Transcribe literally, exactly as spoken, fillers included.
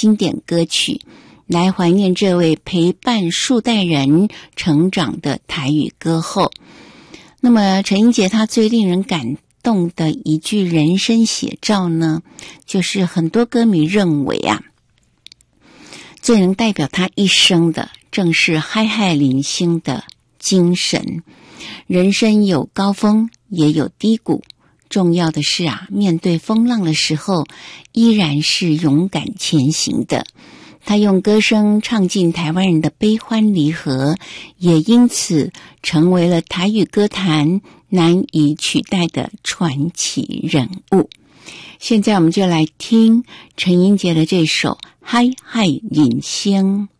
经典歌曲，来怀念这位陪伴数代人成长的台语歌后。那么陈英杰她最令人感动的一句人生写照呢，就是很多歌迷认为啊，最能代表他一生的正是嗨嗨零星的精神。人生有高峰也有低谷，重要的是啊，面对风浪的时候依然是勇敢前行的。他用歌声唱尽台湾人的悲欢离合，也因此成为了台语歌坛难以取代的传奇人物。现在我们就来听陈英杰的这首《嗨嗨人生》。